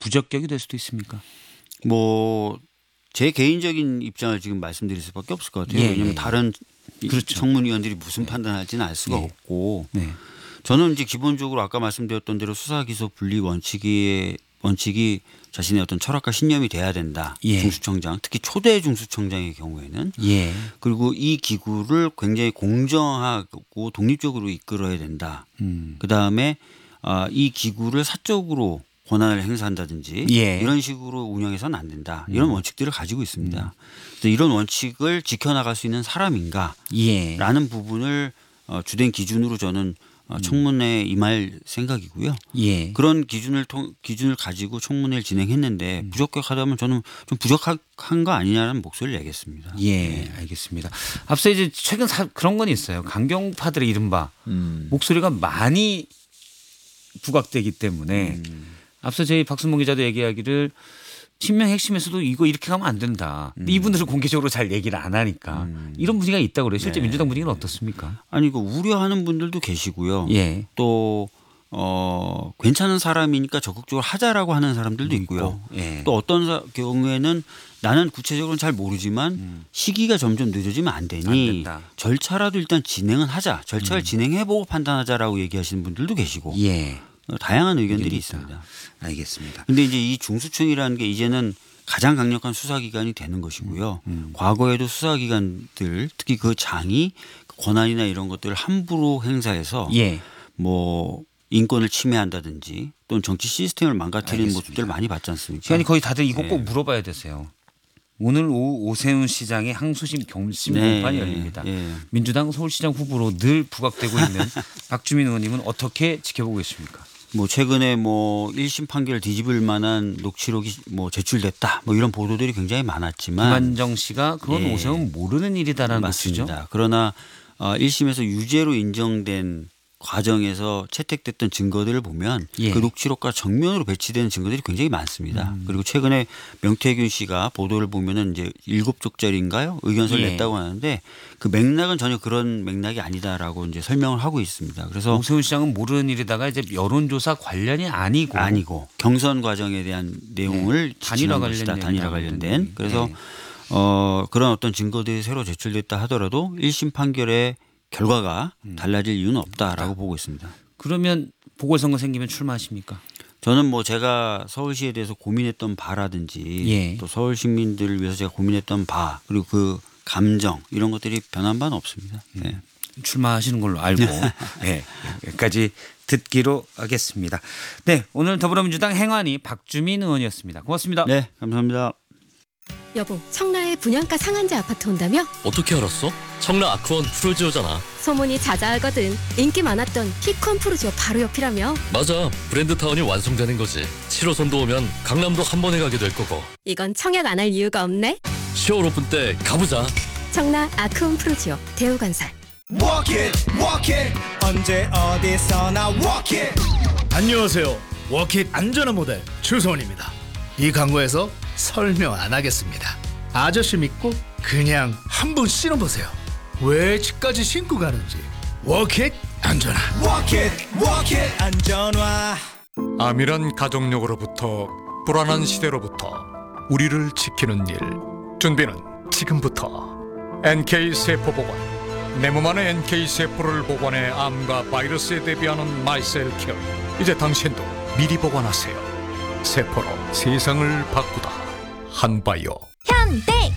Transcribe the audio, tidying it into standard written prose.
부적격이 될 수도 있습니까? 뭐 제 개인적인 입장을 지금 말씀드릴 수밖에 없을 것 같아요. 왜냐하면 다른 그렇죠. 청문위원들이 무슨 판단할지는 알 수가 없고 저는 이제 기본적으로 아까 말씀드렸던 대로 수사 기소 분리 원칙이 자신의 어떤 철학과 신념이 돼야 된다. 중수청장 특히 초대 중수청장의 경우에는 그리고 이 기구를 굉장히 공정하고 독립적으로 이끌어야 된다. 그다음에 이 기구를 사적으로 권한을 행사한다든지 이런 식으로 운영해서는 안 된다. 이런 원칙들을 가지고 있습니다. 그래서 이런 원칙을 지켜나갈 수 있는 사람인가라는 부분을 주된 기준으로 저는 청문회에 임할 생각이고요. 그런 기준을 가지고 청문회를 진행했는데 부적격하다면 저는 좀 부족한 거 아니냐는 목소리를 내겠습니다. 알겠습니다. 앞서 이제 최근 그런 건 있어요. 강경파들의 이른바 목소리가 많이 부각되기 때문에 앞서 저희 박순봉 기자도 얘기하기를 친명 핵심에서도 이거 이렇게 가면 안 된다. 근데 이분들은 공개적으로 잘 얘기를 안 하니까 이런 분위기가 있다고 그래요. 실제 민주당 분위기는 어떻습니까? 아니 그 우려하는 분들도 계시고요. 또 괜찮은 사람이니까 적극적으로 하자라고 하는 사람들도 있고요. 또 어떤 경우에는 나는 구체적으로는 잘 모르지만 시기가 점점 늦어지면 안 되니 절차라도 일단 진행은 하자. 절차를 진행해보고 판단하자라고 얘기하시는 분들도 계시고 다양한 의견들이 있습니다. 알겠습니다. 그런데 이제 이 중수청이라는 게 이제는 가장 강력한 수사기관이 되는 것이고요. 과거에도 수사기관들 특히 그 장이 권한이나 이런 것들을 함부로 행사해서 뭐 인권을 침해한다든지 또는 정치 시스템을 망가뜨리는 모습들을 많이 봤지 않습니까? 시간이 거의 다들 이거 꼭 물어봐야 되세요. 오늘 오후 오세훈 시장의 항소심 경심 공판이 열립니다. 민주당 서울시장 후보로 늘 부각되고 있는 박주민 의원님은 어떻게 지켜보고 있습니까? 뭐 최근에 뭐 1심 판결을 뒤집을 만한 녹취록이 뭐 제출됐다. 뭐 이런 보도들이 굉장히 많았지만 김한정 씨가 그건 오세훈 모르는 일이다라는 맞습니다. 것이죠. 그러나 1심에서 유죄로 인정된 과정에서 채택됐던 증거들을 보면 그 녹취록과 정면으로 배치되는 증거들이 굉장히 많습니다. 그리고 최근에 명태균 씨가 보도를 보면은 이제 7쪽짜리인가요? 의견서를 냈다고 하는데 그 맥락은 전혀 그런 맥락이 아니다라고 이제 설명을 하고 있습니다. 그래서 오세훈 시장은 모르는 일이다가 이제 여론조사 관련이 아니고 경선 과정에 대한 내용을 단일화 관련된 그래서 그런 어떤 증거들이 새로 제출됐다 하더라도 1심 판결의 결과가 달라질 이유는 없다라고 보고 있습니다. 그러면 보궐선거 생기면 출마하십니까? 저는 뭐 제가 서울시에 대해서 고민했던 바라든지 또 서울 시민들을 위해서 제가 고민했던 바 그리고 그 감정 이런 것들이 변한 바는 없습니다. 출마하시는 걸로 알고 여기까지 듣기로 하겠습니다. 오늘 더불어민주당 행안위 박주민 의원이었습니다. 고맙습니다. 네, 감사합니다. 여보, 청라에 분양가 상한제 아파트 온다며? 어떻게 알았어? 청라 아쿠원 프루지오잖아. 소문이 자자하거든. 인기 많았던 키콘 프루지오 바로 옆이라며? 맞아. 브랜드타운이 완성되는 거지. 7호선도 오면 강남도 한 번에 가게 될 거고. 이건 청약 안 할 이유가 없네. 10월 오픈 때 가보자. 청라 아쿠온 프루지오 대우건설. Walk it, walk it. 언제 어디서나 walk it. 안녕하세요. 워킷 안전한 모델 주소원입니다. 이 광고에서 설명 안 하겠습니다. 아저씨 믿고 그냥 한번 신어보세요. 왜 집까지 신고 가는지. 워킷 안전화. Walk it, walk it. 안전화. 암이란 가족력으로부터 불안한 시대로부터 우리를 지키는 일. 준비는 지금부터. NK세포보건. 내 몸 안에 NK세포를 보관해 암과 바이러스에 대비하는 마이셀케어. 이제 당신도 미리 보관하세요. 세포로 세상을 바꾸다. 한바이오. 현대